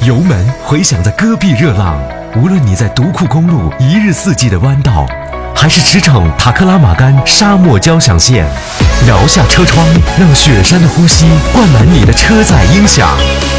油门回响在戈壁热浪，无论你在独库公路一日四季的弯道，还是驰骋塔克拉玛干沙漠交响线，摇下车窗，让雪山的呼吸灌满你的车载音响。